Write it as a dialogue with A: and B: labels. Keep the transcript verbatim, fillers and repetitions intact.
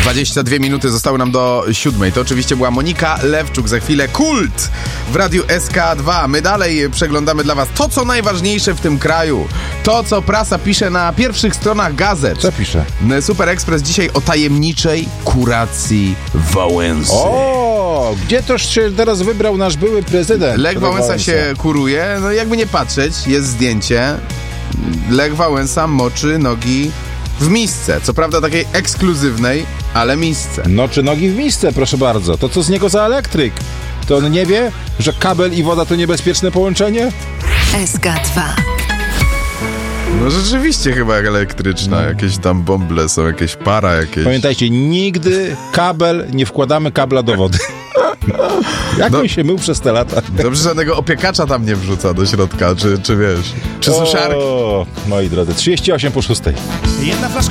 A: dwadzieścia dwie minuty zostały nam do siódmej. To oczywiście była Monika Lewczuk. Za chwilę Kult w Radiu S K dwa. My dalej przeglądamy dla was to, co najważniejsze w tym kraju. To, co prasa pisze na pierwszych stronach gazet.
B: Co pisze?
A: Super Express dzisiaj o tajemniczej kuracji Wałęsy.
B: O, gdzie toż się teraz wybrał nasz były prezydent?
A: Lech Wałęsa, Wałęsa się kuruje. No jakby nie patrzeć, jest zdjęcie. Lech Wałęsa moczy nogi w misce. Co prawda takiej ekskluzywnej, ale misce.
B: No czy nogi w misce, proszę bardzo. To co z niego za elektryk? To on nie wie, że kabel i woda to niebezpieczne połączenie?
C: S K dwa.
A: No rzeczywiście chyba elektryczna.
B: No.
A: Jakieś tam bąble są, jakieś para jakieś.
B: Pamiętajcie, nigdy kabel, nie wkładamy kabla do wody. Jak
A: No.
B: mi się mył przez te lata?
A: Dobrze, żadnego opiekacza tam nie wrzuca do środka, czy, czy wiesz, czy suszarki.
B: O, moi drodzy, trzydzieści osiem po szóstej.
D: Jedna flaszka